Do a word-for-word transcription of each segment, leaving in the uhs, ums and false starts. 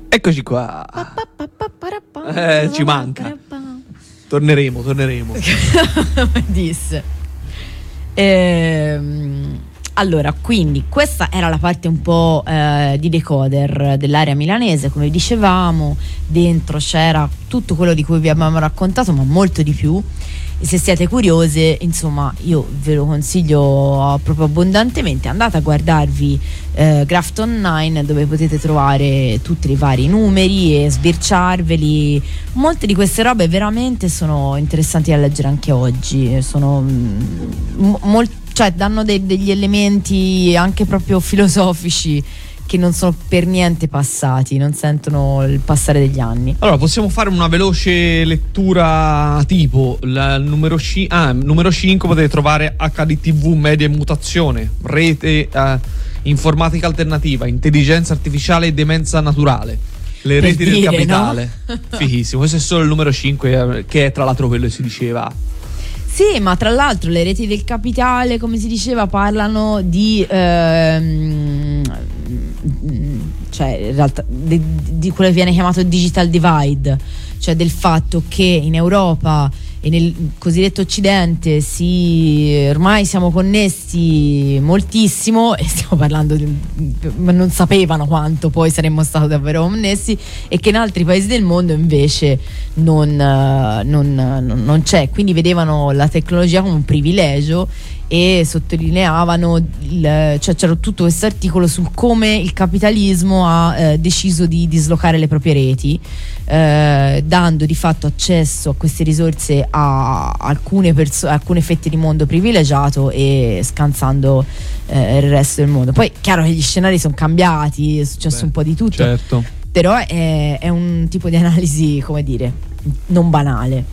Eccoci qua. Eh, ci manca. Torneremo, torneremo. Disse. Ehm, allora, quindi questa era la parte un po' eh, di decoder dell'area milanese, come dicevamo. Dentro c'era tutto quello di cui vi abbiamo raccontato, ma molto di più. E se siete curiose, insomma, io ve lo consiglio proprio abbondantemente. Andate a guardarvi eh, Grafton nove, dove potete trovare tutti i vari numeri e sbirciarveli. Molte di queste robe veramente sono interessanti da leggere anche oggi. Sono m- molt- cioè danno de- degli elementi anche proprio filosofici che non sono per niente passati, non sentono il passare degli anni. Allora, possiamo fare una veloce lettura tipo il numero, C- ah, numero cinque potete trovare acca di ti vu media e mutazione, rete eh, informatica alternativa, intelligenza artificiale e demenza naturale, le Per reti dire, del capitale. no? Fighissimo, questo è solo il numero cinque, eh, che è tra l'altro quello che si diceva. Sì, ma tra l'altro le reti del capitale, come si diceva, parlano di ehm, cioè in realtà di, di quello che viene chiamato digital divide, cioè del fatto che in Europa e nel cosiddetto Occidente si ormai siamo connessi moltissimo, e stiamo parlando di, ma non sapevano quanto poi saremmo stati davvero connessi, e che in altri paesi del mondo invece non, non, non c'è, quindi vedevano la tecnologia come un privilegio e sottolineavano il, cioè c'era tutto questo articolo su come il capitalismo ha eh, deciso di dislocare le proprie reti, eh, dando di fatto accesso a queste risorse a alcune, perso- alcune fette di mondo privilegiato e scansando eh, il resto del mondo. Poi chiaro che gli scenari sono cambiati, è successo Beh, un po' di tutto, certo. Però è, è un tipo di analisi, come dire, non banale.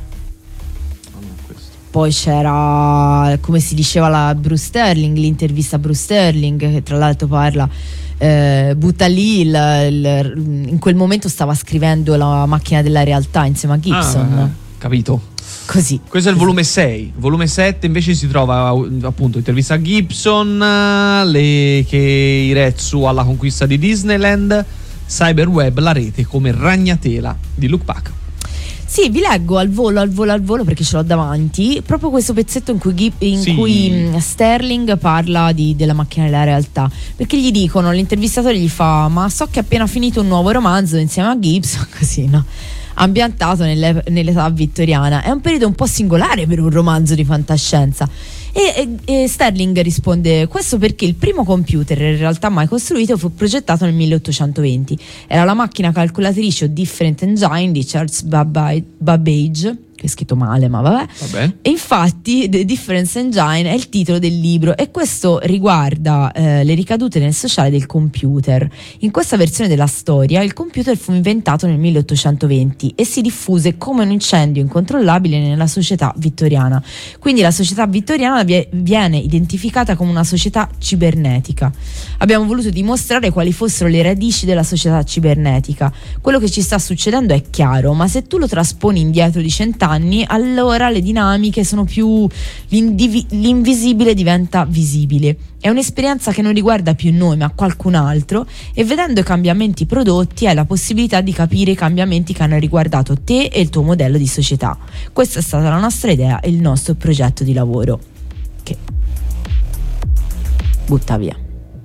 Poi c'era, come si diceva, la Bruce Sterling, l'intervista a Bruce Sterling, che tra l'altro parla, eh, butta lì il, il, in quel momento stava scrivendo La macchina della realtà insieme a Gibson. Ah, capito. Così. Questo è il volume sei. Volume sette invece si trova appunto intervista a Gibson, le Keiretsu alla conquista di Disneyland, Cyberweb, la rete come ragnatela di Luke Pack. Sì, vi leggo al volo, al volo, al volo, perché ce l'ho davanti, proprio questo pezzetto in cui, in sì. cui Sterling parla di, della macchina della realtà, perché gli dicono, l'intervistatore gli fa: ma so che ha appena finito un nuovo romanzo insieme a Gibson, così, no? Ambientato nelle, nell'età vittoriana. È un periodo un po' singolare per un romanzo di fantascienza. E, e, e Sterling risponde: questo perché il primo computer in realtà mai costruito fu progettato nel milleottocentoventi. Era la macchina calcolatrice o Different Engine di Charles Babbage, che è scritto male, ma vabbè. vabbè. E infatti The Difference Engine è il titolo del libro, e questo riguarda eh, le ricadute nel sociale del computer. In questa versione della storia il computer fu inventato nel milleottocentoventi e si diffuse come un incendio incontrollabile nella società vittoriana. Quindi la società vittoriana vie- viene identificata come una società cibernetica. Abbiamo voluto dimostrare quali fossero le radici della società cibernetica. Quello che ci sta succedendo è chiaro, ma se tu lo trasponi indietro di cent'anni, anni, allora le dinamiche sono più, l'indivi- l'invisibile diventa visibile. È un'esperienza che non riguarda più noi ma qualcun altro, e vedendo i cambiamenti prodotti hai la possibilità di capire i cambiamenti che hanno riguardato te e il tuo modello di società. Questa è stata la nostra idea e il nostro progetto di lavoro, che butta via.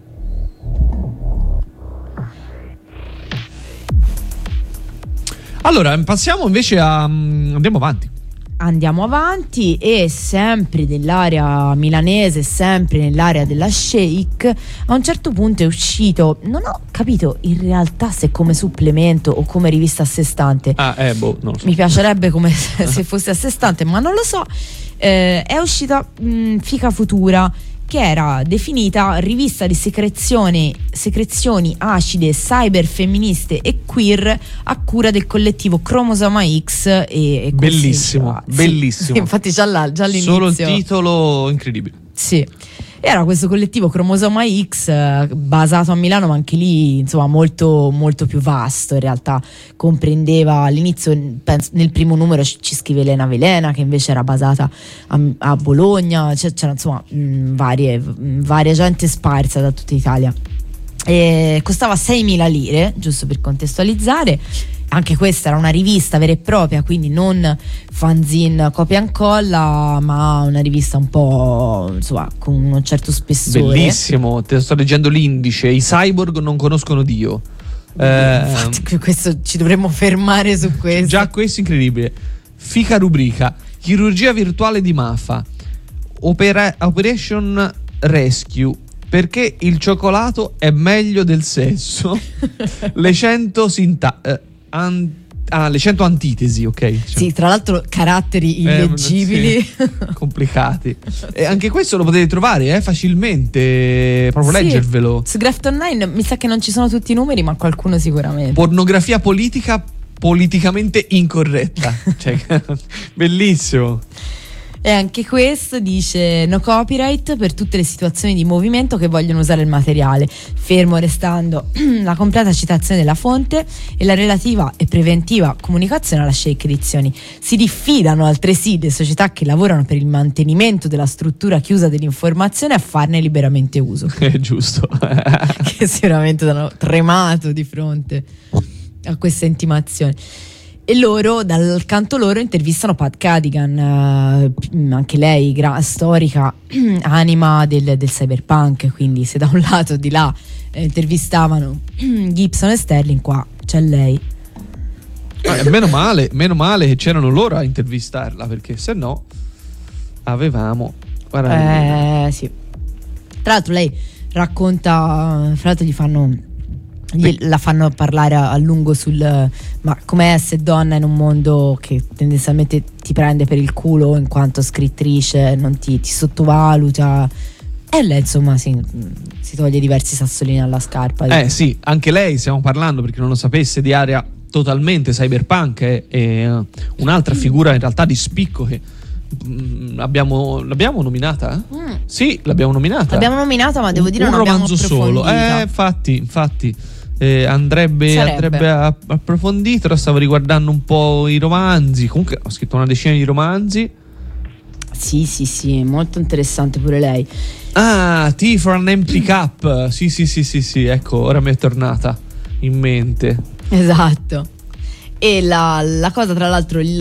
Allora, passiamo invece a... andiamo avanti. Andiamo avanti, e sempre nell'area milanese, sempre nell'area della Sheikh, a un certo punto è uscito, non ho capito in realtà se come supplemento o come rivista a sé stante. Ah, eh, boh, non lo so. Mi piacerebbe come se, se fosse a sé stante, ma non lo so. Eh, è uscita mh, Fica Futura, che era definita rivista di secrezioni, secrezioni acide, cyber, femministe e queer a cura del collettivo Cromosoma X. E, e bellissimo, sì, bellissimo. Sì, infatti già, là, già all'inizio. Solo il titolo incredibile. Sì. Era questo collettivo Cromosoma X, eh, basato a Milano, ma anche lì insomma molto, molto più vasto. In realtà comprendeva all'inizio, penso, nel primo numero ci scrive Elena Velena, che invece era basata a, a Bologna. C'era, c'era insomma mh, varie, mh, varia gente sparsa da tutta Italia. eh, costava seimila lire, giusto per contestualizzare. Anche questa era una rivista vera e propria, quindi non fanzine copia e incolla, ma una rivista un po', insomma, con un certo spessore. Bellissimo, te sto leggendo l'indice. I cyborg non conoscono Dio. Eh, Infatti, questo ci dovremmo fermare su questo. Già questo è incredibile. Fica rubrica: chirurgia virtuale di Mafa, Opera- Operation Rescue. Perché il cioccolato è meglio del sesso? Le cento sinta- eh, an- ah, le cento antitesi, ok? Cioè. Sì, tra l'altro caratteri illeggibili. Eh, sì, complicati. E anche questo lo potete trovare eh, facilmente, proprio sì, leggervelo. Su Graft Online mi sa che non ci sono tutti i numeri, ma qualcuno sicuramente. Pornografia politica politicamente incorretta. Cioè, bellissimo. E anche questo dice no copyright per tutte le situazioni di movimento che vogliono usare il materiale, fermo restando la completa citazione della fonte e la relativa e preventiva comunicazione alla Shake Edizioni. Si diffidano altresì le società che lavorano per il mantenimento della struttura chiusa dell'informazione a farne liberamente uso. È giusto. Che sicuramente hanno tremato di fronte a questa intimazione. E loro, dal canto loro, intervistano Pat Cadigan, eh, anche lei gra- storica anima del, del cyberpunk, quindi se da un lato di là eh, intervistavano Gibson e Sterling, qua c'è lei. Eh, meno male, meno male che c'erano loro a intervistarla, perché se no avevamo eh, sì. Tra l'altro lei racconta, fra l'altro gli fanno Gli, la fanno parlare a, a lungo sul ma com'è essere donna in un mondo che tendenzialmente ti prende per il culo in quanto scrittrice, non ti, ti sottovaluta, e lei insomma si, si toglie diversi sassolini alla scarpa. Eh sì, anche lei, stiamo parlando, perché non lo sapesse, di area totalmente cyberpunk, è, è un'altra figura in realtà di spicco che mh, abbiamo, l'abbiamo nominata? Mm. Sì, l'abbiamo nominata. L'abbiamo nominata, ma devo dire un non abbiamo romanzo solo. Eh, infatti, infatti eh, andrebbe, andrebbe approfondito. Ora stavo riguardando un po' i romanzi. Comunque ho scritto una decina di romanzi. Sì, sì, sì, molto interessante pure lei. Ah, Tea for an Empty Cup. Sì, sì, sì, sì, sì, ecco, ora mi è tornata in mente. Esatto. E la, la cosa, tra l'altro, il,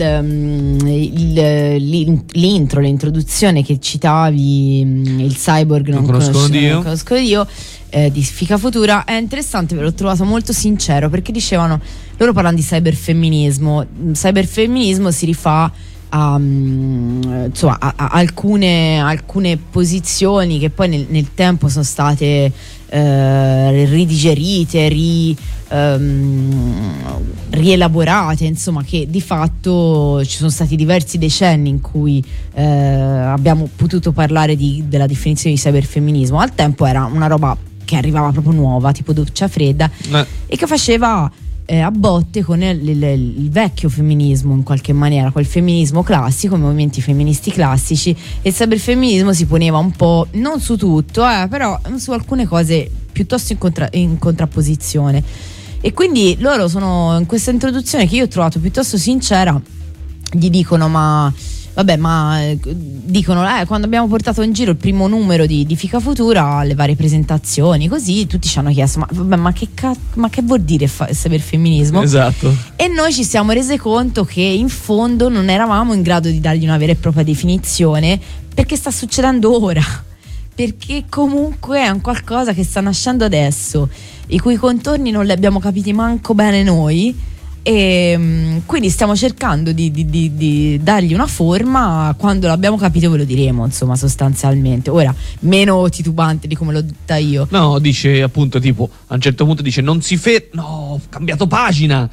il, l'intro, l'introduzione che citavi, il cyborg non, non conoscono Dio, non conosco Dio eh, di Fica Futura, è interessante, ve l'ho trovato molto sincero, perché dicevano, loro parlano di cyberfemminismo. Cyberfemminismo si rifà a, insomma, a, a alcune, alcune posizioni che poi nel, nel tempo sono state eh, ridigerite, ri, ehm, rielaborate, insomma, che di fatto ci sono stati diversi decenni in cui eh, abbiamo potuto parlare di, della definizione di cyberfemminismo. Al tempo era una roba che arrivava proprio nuova, tipo doccia fredda, eh. e che faceva Eh, a botte con il, il, il vecchio femminismo, in qualche maniera, quel femminismo classico, i movimenti femministi classici, e il cyberfemminismo si poneva un po', non su tutto, eh, però su alcune cose piuttosto in, contra- in contrapposizione. E quindi loro sono, in questa introduzione che io ho trovato piuttosto sincera, gli dicono ma vabbè, ma eh, dicono eh, quando abbiamo portato in giro il primo numero di, di Fica Futura, alle varie presentazioni, così tutti ci hanno chiesto ma, vabbè, ma, che, ca- ma che vuol dire fa- cyberfemminismo? Esatto. E noi ci siamo resi conto che in fondo non eravamo in grado di dargli una vera e propria definizione, perché sta succedendo ora, perché comunque è un qualcosa che sta nascendo adesso, i cui contorni non li abbiamo capiti manco bene noi. E quindi stiamo cercando di, di, di, di dargli una forma. Quando l'abbiamo capito ve lo diremo, insomma, sostanzialmente. Ora, meno titubante di come l'ho detta io. No, dice appunto, tipo, a un certo punto dice non si ferma. No, ho cambiato pagina.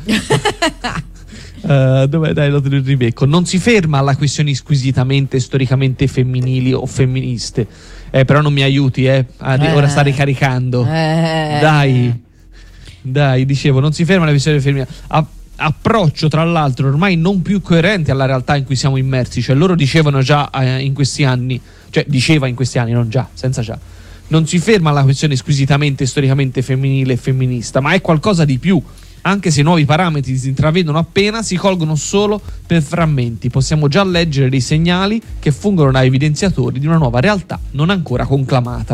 uh, dov'è? Dai, lo ribecco. Non si ferma alla questioni squisitamente storicamente femminili o femministe. Eh, però non mi aiuti, eh. eh. Ora sta ricaricando. Eh. Dai. Dai, dicevo, non si ferma alla questione femminile. A- approccio, tra l'altro, ormai non più coerente alla realtà in cui siamo immersi. Cioè loro dicevano già eh, in questi anni, cioè diceva in questi anni, non già, senza già, non si ferma alla questione squisitamente storicamente femminile e femminista, ma è qualcosa di più. Anche se i nuovi parametri si intravedono appena, si colgono solo per frammenti. Possiamo già leggere dei segnali che fungono da evidenziatori di una nuova realtà non ancora conclamata.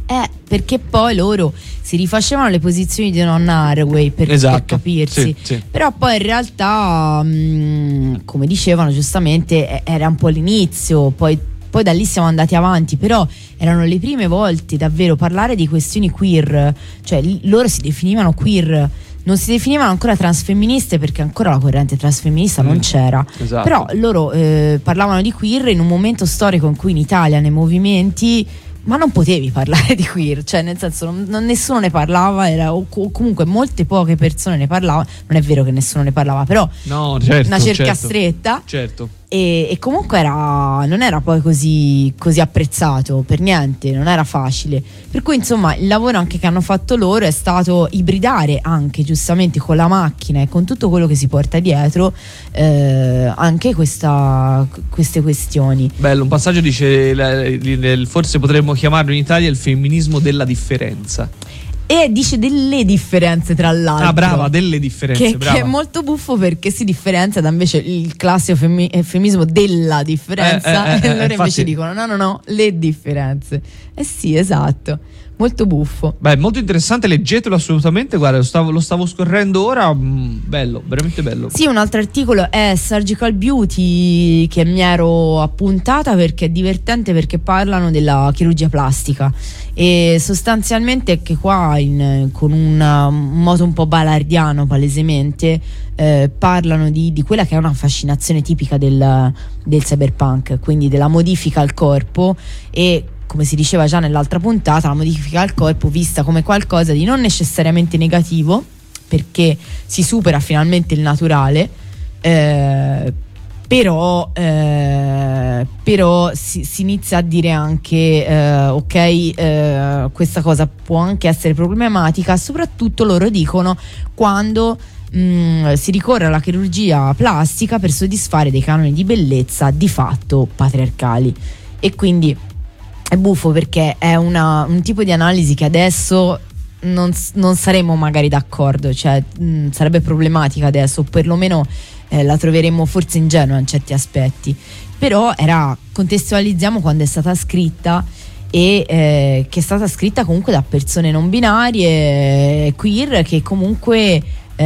Eh, perché poi loro si rifacevano le posizioni di nonna Haraway per, esatto, per capirsi, sì, sì. Però poi in realtà, mh, come dicevano giustamente, era un po' l'inizio, poi, poi da lì siamo andati avanti, però erano le prime volte davvero parlare di questioni queer, cioè l- loro si definivano queer, non si definivano ancora transfemministe perché ancora la corrente transfemminista mm, non c'era, esatto. Però loro eh, parlavano di queer in un momento storico in cui in Italia nei movimenti ma non potevi parlare di queer, cioè nel senso non, non, nessuno ne parlava, era, o co- comunque molte poche persone ne parlavano, non è vero che nessuno ne parlava, però no, certo, una cerca certo, stretta, certo. E, e comunque era, non era poi così, così apprezzato per niente, non era facile, per cui insomma il lavoro anche che hanno fatto loro è stato ibridare anche giustamente con la macchina e con tutto quello che si porta dietro eh, anche questa, queste questioni. Bello, un passaggio dice forse potremmo chiamarlo in Italia il femminismo della differenza. E dice delle differenze tra l'altro. Ah, brava, delle differenze. Che, brava. che è molto buffo perché si differenzia da invece il classico femmi- femminismo della differenza. Eh, eh, eh, e loro infatti... invece dicono no, no, no, le differenze. Eh sì, esatto. Molto buffo. Beh, molto interessante, leggetelo assolutamente. Guarda, lo stavo, lo stavo scorrendo ora. Mm, bello, veramente bello. Sì, un altro articolo è Surgical Beauty che mi ero appuntata perché è divertente, perché parlano della chirurgia plastica e sostanzialmente che qua in, con una, un modo un po' balardiano palesemente eh, parlano di, di quella che è una fascinazione tipica del, del cyberpunk, quindi della modifica al corpo e, come si diceva già nell'altra puntata, la modifica al corpo vista come qualcosa di non necessariamente negativo perché si supera finalmente il naturale, eh, però, eh, però si, si inizia a dire anche eh, ok, eh, questa cosa può anche essere problematica, soprattutto loro dicono quando mh, si ricorre alla chirurgia plastica per soddisfare dei canoni di bellezza di fatto patriarcali. E quindi è buffo perché è una, un tipo di analisi che adesso non, non saremmo magari d'accordo, cioè mh, sarebbe problematica adesso, o perlomeno eh, la troveremmo forse ingenua in certi aspetti, però era, contestualizziamo quando è stata scritta e eh, che è stata scritta comunque da persone non binarie, queer, che comunque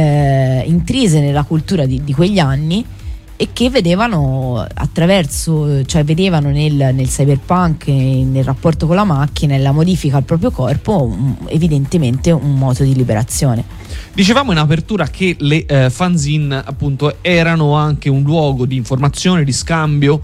eh, intrise nella cultura di, di quegli anni e che vedevano attraverso, cioè vedevano nel, nel cyberpunk, nel rapporto con la macchina e la modifica al proprio corpo un, evidentemente un moto di liberazione. Dicevamo in apertura che le eh, fanzine appunto erano anche un luogo di informazione, di scambio.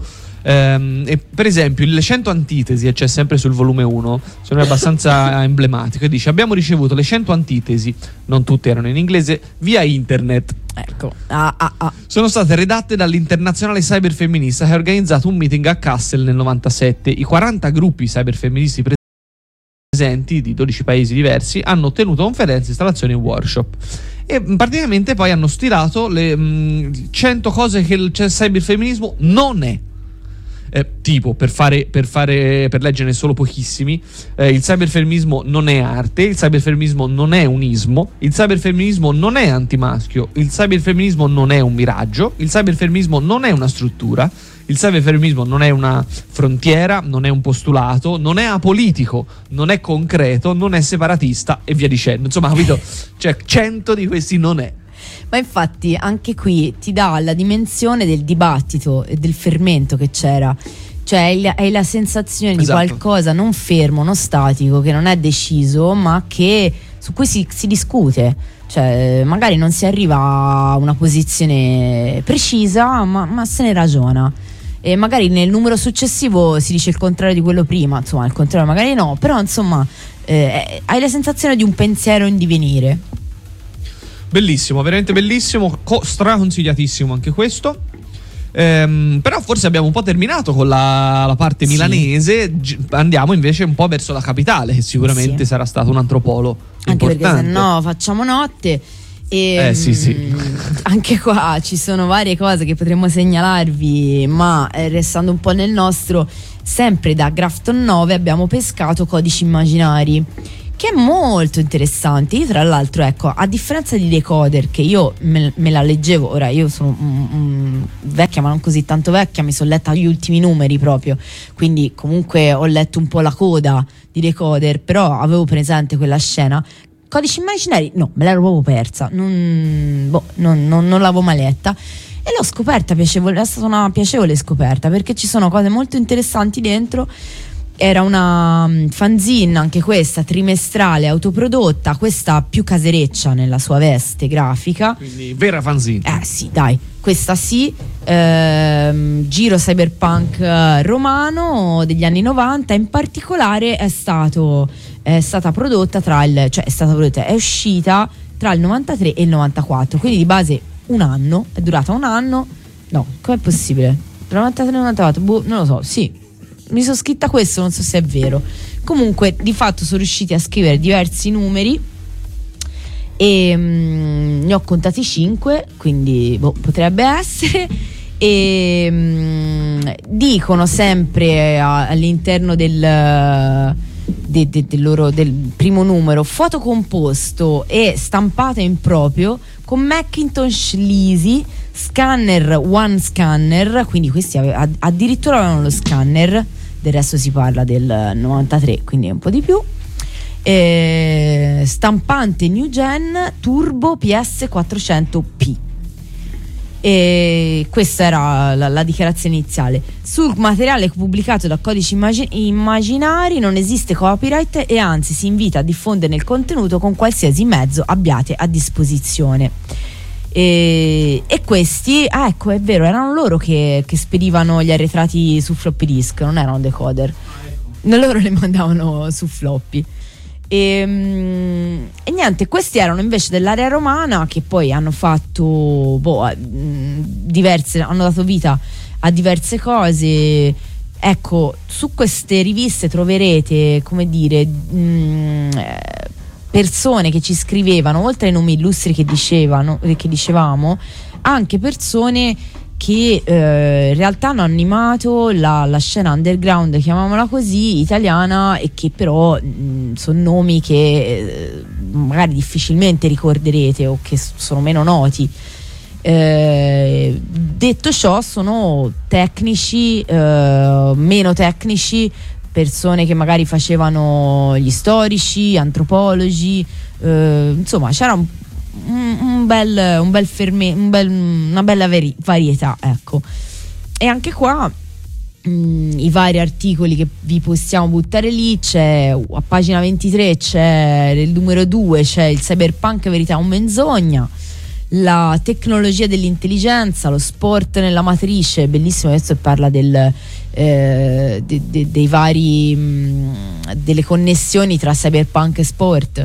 Um, e per esempio le cento antitesi, e c'è sempre sul volume uno, sono abbastanza emblematico, e dice: abbiamo ricevuto le cento antitesi, non tutte erano in inglese, via internet. Ecco, ah, ah, ah. Sono state redatte dall'Internazionale Cyberfemminista che ha organizzato un meeting a Kassel nel novantasette. I quaranta gruppi cyberfemministi presenti di dodici paesi diversi hanno tenuto conferenze, installazioni e workshop. E praticamente poi hanno stilato le mh, cento cose che il cyberfemminismo non è. Eh, tipo, per fare, per fare per leggerne solo pochissimi, eh, il cyberfemminismo non è arte, il cyberfemminismo non è un ismo, il cyberfemminismo non è antimaschio, il cyberfemminismo non è un miraggio, il cyberfemminismo non è una struttura, il cyberfemminismo non è una frontiera, non è un postulato, non è apolitico, non è concreto, non è separatista e via dicendo. Insomma, capito? Cioè, cento di questi non è. Ma infatti anche qui ti dà la dimensione del dibattito e del fermento che c'era, cioè hai la, hai la sensazione di esatto. qualcosa non fermo, non statico, che non è deciso, ma che su cui si, si discute, cioè magari non si arriva a una posizione precisa, ma, ma se ne ragiona. E magari nel numero successivo si dice il contrario di quello prima, insomma il contrario magari no, però insomma eh, hai la sensazione di un pensiero in divenire. Bellissimo, veramente bellissimo, co- straconsigliatissimo anche questo. Ehm, però forse abbiamo un po' terminato con la, la parte sì. milanese. G- andiamo invece un po' verso la capitale, che sicuramente sì. sarà stato un antropolo anche importante. Perché se no facciamo notte. E eh sì sì anche qua ci sono varie cose che potremmo segnalarvi, ma eh, restando un po' nel nostro, sempre da Grafton nove abbiamo pescato Codici Immaginari, che è molto interessante. Io tra l'altro, ecco, a differenza di Decoder, che io me, me la leggevo, ora io sono um, um, vecchia ma non così tanto vecchia, mi sono letta gli ultimi numeri proprio, quindi comunque ho letto un po' la coda di Decoder, però avevo presente quella scena. Codici immaginari no, me l'ero proprio persa, non, boh, non, non, non l'avevo mai letta e l'ho scoperta piacevole, è stata una piacevole scoperta perché ci sono cose molto interessanti dentro. Era una fanzine, anche questa, trimestrale, autoprodotta, questa più casereccia nella sua veste grafica. Quindi vera fanzine. Eh sì, dai, questa sì, ehm, giro cyberpunk romano degli anni novanta, in particolare è stato è stata prodotta tra il, cioè è stata prodotta, è uscita tra il novantatré e il novantaquattro, quindi di base un anno, è durata un anno. No, com'è possibile? novantatré novantaquattro, boh, non lo so, sì. Mi sono scritta questo, non so se è vero. Comunque, di fatto sono riusciti a scrivere diversi numeri e mm, ne ho contati cinque, quindi boh, potrebbe essere. E mm, dicono sempre a, all'interno del, de, de, del loro del primo numero, fotocomposto e stampato in proprio con Macintosh Lisi, scanner One Scanner, quindi questi ave, addirittura avevano lo scanner. Del resto si parla del novantatré, quindi un po' di più. E stampante New Gen Turbo P S quattrocento P. E questa era la, la dichiarazione iniziale. Sul materiale pubblicato da Codici Immagin- Immaginari non esiste copyright e anzi si invita a diffondere il contenuto con qualsiasi mezzo abbiate a disposizione. E, e questi, ah ecco, è vero, erano loro che, che spedivano gli arretrati su floppy disk, non erano Decoder. Loro li mandavano su floppy. E, e niente, questi erano invece dell'area romana, che poi hanno fatto boh, diverse, hanno dato vita a diverse cose. Ecco, su queste riviste troverete, come dire, mh, persone che ci scrivevano, oltre ai nomi illustri che dicevano, che dicevamo, anche persone che eh, in realtà hanno animato la, la scena underground, chiamiamola così, italiana, e che però mh, sono nomi che eh, magari difficilmente ricorderete o che sono meno noti. Eh, detto ciò, sono tecnici, eh, meno tecnici, persone che magari facevano gli storici, antropologi, eh, insomma c'era un, un, un bel, un bel ferme, un bel, una bella veri, varietà, ecco. E anche qua mh, i vari articoli che vi possiamo buttare lì, c'è a pagina ventitré, c'è il numero due, c'è il cyberpunk verità o menzogna, la tecnologia dell'intelligenza, lo sport nella matrice, bellissimo, adesso parla del eh, de, de, dei vari mh, delle connessioni tra cyberpunk e sport,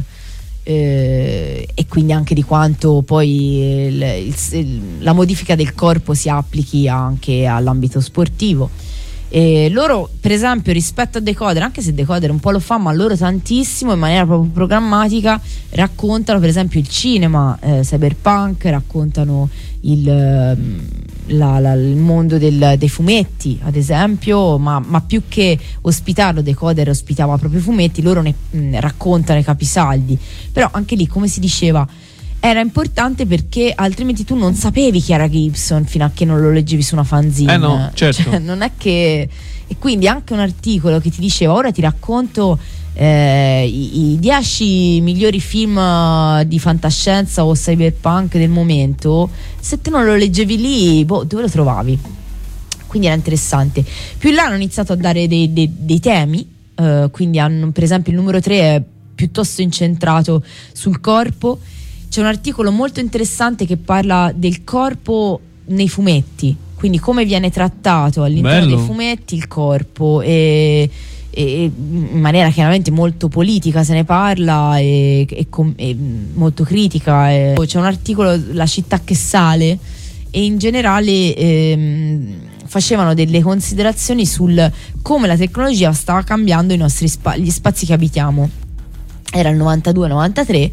eh, e quindi anche di quanto poi il, il, il, la modifica del corpo si applichi anche all'ambito sportivo. E loro, per esempio, rispetto a Decoder, anche se Decoder un po' lo fa, ma loro tantissimo in maniera proprio programmatica, raccontano per esempio il cinema, eh, cyberpunk, raccontano il, la, la, il mondo del, dei fumetti, ad esempio, ma, ma più che ospitarlo, Decoder ospitava proprio i fumetti, loro ne mh, raccontano i capisaldi. Però anche lì, come si diceva, era importante perché altrimenti tu non sapevi chi era Gibson fino a che non lo leggevi su una fanzine. Eh no, certo. Cioè, non è che... E quindi anche un articolo che ti diceva ora ti racconto eh, i, i dieci migliori film di fantascienza o cyberpunk del momento, se te non lo leggevi lì, boh, dove lo trovavi? Quindi era interessante. Più in là hanno iniziato a dare dei, dei, dei temi, eh, quindi hanno, per esempio il numero tre è piuttosto incentrato sul corpo. C'è un articolo molto interessante che parla del corpo nei fumetti, quindi come viene trattato all'interno Bello. dei fumetti il corpo, e, e in maniera chiaramente molto politica se ne parla, e, e, com, e molto critica. E c'è un articolo, La città che sale, e in generale ehm, facevano delle considerazioni sul come la tecnologia stava cambiando i nostri spa- gli spazi che abitiamo. Era il novantadue novantatré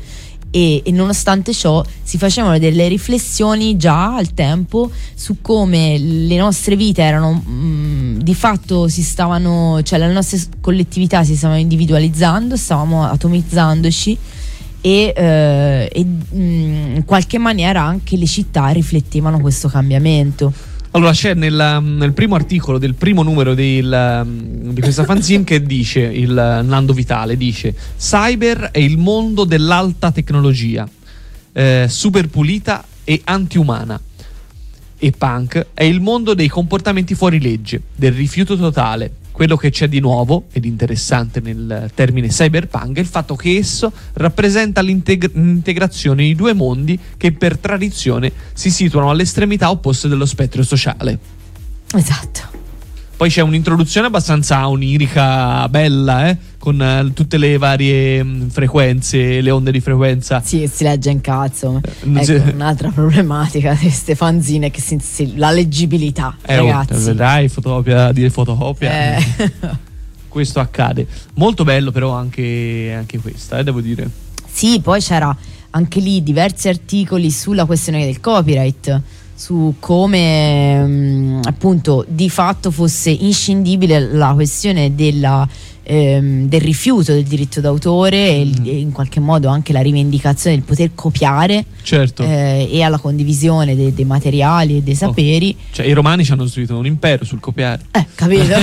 E, e nonostante ciò si facevano delle riflessioni già al tempo su come le nostre vite erano mh, di fatto si stavano, cioè le nostre collettività si stavano individualizzando, stavamo atomizzandoci e, eh, e mh, in qualche maniera anche le città riflettevano questo cambiamento. Allora c'è nel, nel primo articolo del primo numero del, di questa fanzine che dice, il Nando Vitale dice: cyber è il mondo dell'alta tecnologia, eh, super pulita e antiumana, e punk è il mondo dei comportamenti fuori legge, del rifiuto totale. Quello che c'è di nuovo ed interessante nel termine cyberpunk è il fatto che esso rappresenta l'integ- l'integrazione di due mondi che per tradizione si situano alle estremità opposte dello spettro sociale. Esatto. Poi c'è un'introduzione abbastanza onirica, bella, eh? Con eh, tutte le varie mh, frequenze, le onde di frequenza. Sì, si legge in cazzo. Eh, ecco, sì. Un'altra problematica di queste fanzine che si, si, la leggibilità, Eh, ragazzi. Oh, vedrai, fotocopia, dire fotocopia. Eh. Questo accade. Molto bello però anche, anche questa, eh, devo dire. Sì, poi c'era anche lì diversi articoli sulla questione del copyright, su come mh, appunto di fatto fosse inscindibile la questione della, ehm, del rifiuto del diritto d'autore e, il, e in qualche modo anche la rivendicazione del poter copiare, certo. eh, e alla condivisione dei, dei materiali e dei saperi. Oh, cioè i romani ci hanno costruito un impero sul copiare. Eh, capito?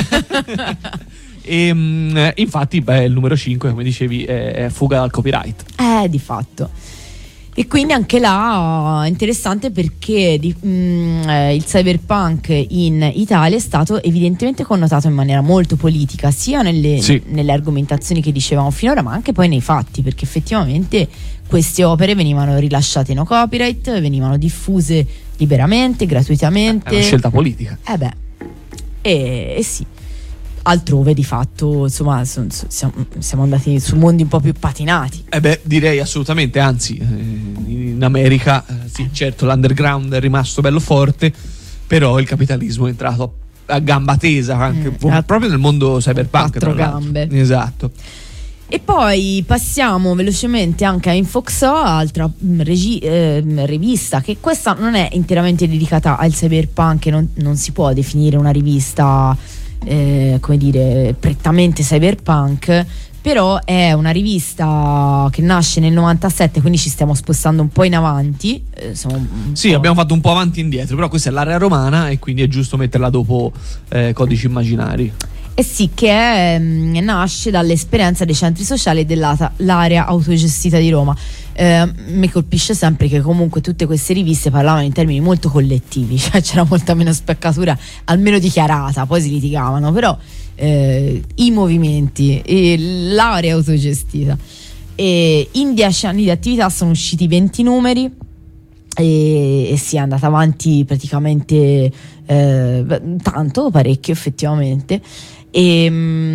E mh, infatti beh, il numero cinque, come dicevi, è, è fuga dal copyright. Eh, di fatto. E quindi anche là interessante perché di, mh, eh, il cyberpunk in Italia è stato evidentemente connotato in maniera molto politica, sia nelle, sì. nelle argomentazioni che dicevamo finora, ma anche poi nei fatti, perché effettivamente queste opere venivano rilasciate no copyright, venivano diffuse liberamente, gratuitamente. È una scelta politica. Eh beh, e, e sì. Altrove di fatto insomma son, siamo, siamo andati su mondi un po' più patinati. Eh beh, direi assolutamente, anzi in America eh, sì, certo l'underground è rimasto bello forte, però il capitalismo è entrato a gamba tesa anche Mm, a- proprio nel mondo cyberpunk. quattro tra l'altro. gambe. Esatto. E poi passiamo velocemente anche a Infoxo, altra mh, regi- eh, rivista che questa non è interamente dedicata al cyberpunk, non, non si può definire una rivista Eh, come dire prettamente cyberpunk, però è una rivista che nasce nel novantasette, quindi ci stiamo spostando un po' in avanti, eh, un Sì, po'... abbiamo fatto un po' avanti e indietro, però questa è l'area romana e quindi è giusto metterla dopo eh, Codici Immaginari. Eh sì, che è, mh, nasce dall'esperienza dei centri sociali dell'area autogestita di Roma. Eh, mi colpisce sempre che comunque tutte queste riviste parlavano in termini molto collettivi, cioè c'era molta meno spaccatura, almeno dichiarata, poi si litigavano, però eh, i movimenti e l'area autogestita. E in dieci anni di attività sono usciti venti numeri e, e si è andata avanti praticamente eh, tanto, parecchio effettivamente. E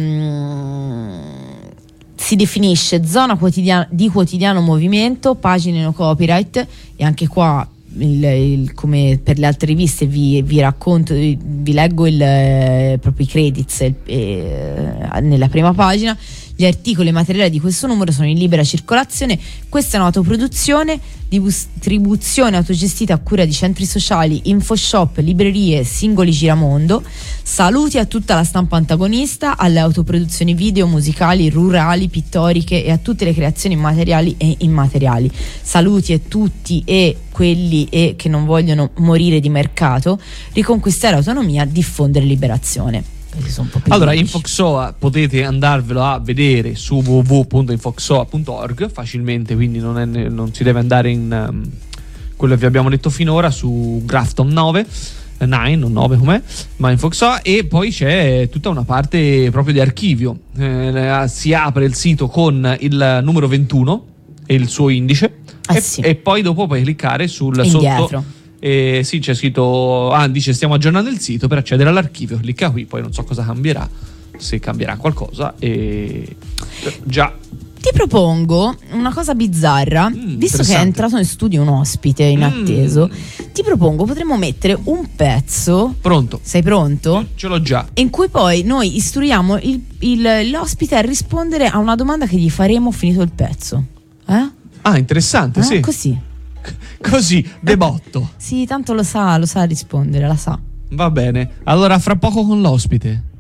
mh, si definisce zona quotidiana, di quotidiano movimento, pagine no copyright, e anche qua il, il, come per le altre riviste vi, vi racconto, vi leggo il, eh, proprio i credits eh, eh, nella prima pagina. Gli articoli e i materiali di questo numero sono in libera circolazione. Questa è un'autoproduzione, distribuzione autogestita a cura di centri sociali, infoshop, librerie, singoli giramondo. Saluti a tutta la stampa antagonista, alle autoproduzioni video, musicali, rurali, pittoriche e a tutte le creazioni materiali e immateriali. Saluti a tutti e quelli e che non vogliono morire di mercato, riconquistare autonomia, diffondere liberazione. Allora, Infoxoa potete andarvelo a vedere su w w w punto infoxoa punto org facilmente, quindi non, è, non si deve andare in um, quello che vi abbiamo detto finora su Grafton nove, nove, non nove com'è, ma Infoxoa. E poi c'è tutta una parte proprio di archivio, eh, si apre il sito con il numero ventuno e il suo indice, ah, e, sì. e poi dopo puoi cliccare sul indietro. sotto. E sì, c'è scritto, ah, dice stiamo aggiornando il sito per accedere all'archivio, clicca qui, poi non so cosa cambierà, se cambierà qualcosa. E già ti propongo una cosa bizzarra, mm, visto che è entrato in studio un ospite inatteso, mm. ti propongo, potremmo mettere un pezzo. Pronto? Sei pronto? Ce l'ho già. In cui poi noi istruiamo il, il, l'ospite a rispondere a una domanda che gli faremo finito il pezzo. Eh? Ah, interessante, Eh, sì. Così. Così, debotto. Sì, tanto lo sa, lo sa rispondere, la sa. Va bene. Allora, fra poco con l'ospite.